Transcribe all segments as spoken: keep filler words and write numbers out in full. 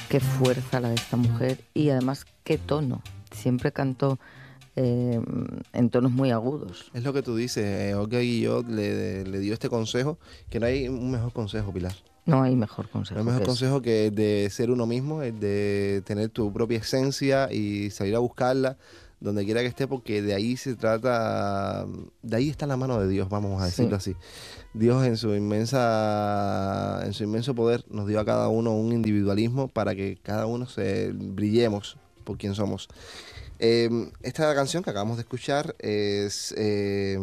qué fuerza la de esta mujer y además qué tono. Siempre cantó eh, en tonos muy agudos. Es lo que tú dices, eh, Olga Guillot le, le dio este consejo, que no hay un mejor consejo, Pilar. No hay mejor consejo. No hay mejor que consejo eso. Que el de ser uno mismo, el de tener tu propia esencia y salir a buscarla donde quiera que esté, porque de ahí se trata, de ahí está la mano de Dios, vamos a decirlo sí. así. Dios en su inmensa, en su inmenso poder nos dio a cada uno un individualismo para que cada uno se brillemos por quien somos. Eh, esta canción que acabamos de escuchar es eh,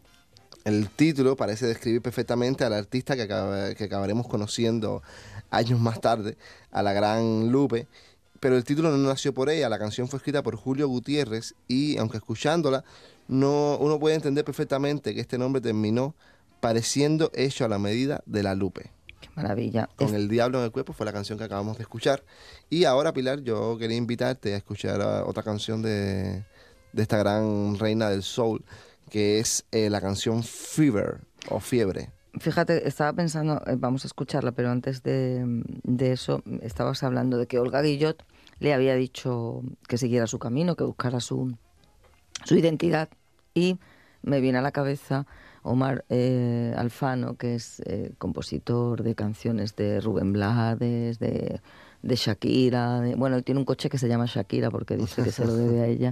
el título parece describir perfectamente al artista que, acaba, que acabaremos conociendo años más tarde, a la gran Lupe. Pero el título no nació por ella, la canción fue escrita por Julio Gutiérrez y aunque escuchándola no, uno puede entender perfectamente que este nombre terminó pareciendo hecho a la medida de la Lupe. Qué maravilla. Con es... El Diablo en el Cuerpo fue la canción que acabamos de escuchar. Y ahora, Pilar, yo quería invitarte a escuchar a otra canción de, de esta gran reina del soul, que es eh, la canción Fever o Fiebre. Fíjate, estaba pensando, eh, vamos a escucharla, pero antes de, de eso, estabas hablando de que Olga Guillot le había dicho que siguiera su camino, que buscara su, su identidad, y me viene a la cabeza Omar eh, Alfano, que es eh, compositor de canciones de Rubén Blades, de, de Shakira, de, bueno, él tiene un coche que se llama Shakira porque dice que se lo debe a ella,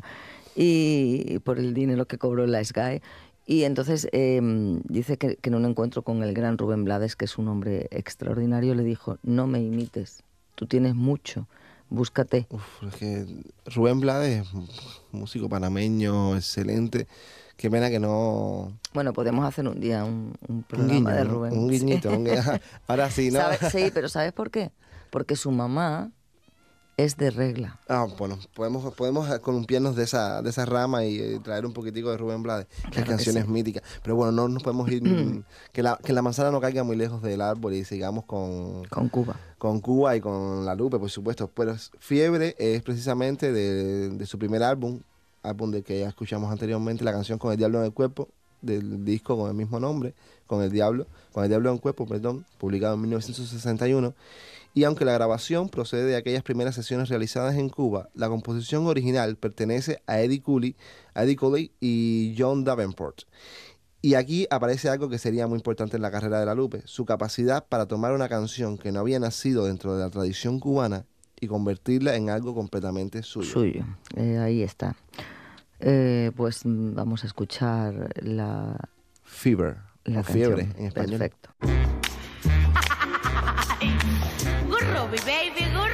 y, y por el dinero que cobró en la Sky. Y entonces eh, dice que, que en un encuentro con el gran Rubén Blades, que es un hombre extraordinario, le dijo, no me imites, tú tienes mucho, búscate. Uf, es que Rubén Blades, músico panameño, excelente. Qué pena que no... Bueno, podemos hacer un día un, un programa un guiño, de Rubén. Un guiñito, sí. un guiño. Ahora sí, ¿no? ¿Sabes? Sí, pero ¿sabes por qué? Porque su mamá es de Regla. Ah, bueno, podemos, podemos columpiarnos de esa, de esa rama y eh, traer un poquitico de Rubén Blades, que claro hay canciones que sí. míticas. Pero bueno, no nos podemos ir, que, la, que la manzana no caiga muy lejos del árbol y sigamos con... Con Cuba. Con Cuba y con la Lupe, por supuesto. Pero Fiebre es precisamente de, de su primer álbum, álbum del que ya escuchamos anteriormente, la canción Con el Diablo en el Cuerpo, del disco con el mismo nombre, Con el Diablo, Con el Diablo en el Cuerpo, perdón, publicado en mil novecientos sesenta y uno. Y aunque la grabación procede de aquellas primeras sesiones realizadas en Cuba, la composición original pertenece a Eddie Cooley, a Eddie Cooley y John Davenport. Y aquí aparece algo que sería muy importante en la carrera de la Lupe, su capacidad para tomar una canción que no había nacido dentro de la tradición cubana y convertirla en algo completamente suyo. Suyo, eh, ahí está. Eh, pues vamos a escuchar la... Fever, la o canción. Fiebre en español. Perfecto. Groovy baby, groovy.